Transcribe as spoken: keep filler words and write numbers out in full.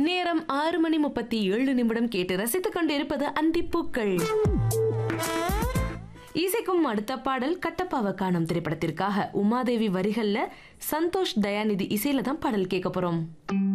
நேரம் ஆறு மணி முப்பத்தி ஏழு நிமிடம் கேட்டு ரசித்துக் கொண்டிருப்பது அந்திப்பூக்கள். இசைக்கும் அடுத்த பாடல் கட்டப்பாவை காணும் திரைப்படத்திற்காக உமாதேவி வரிகள்ல சந்தோஷ் தயாநிதி இசையில தான் பாடல் கேட்க போறோம்.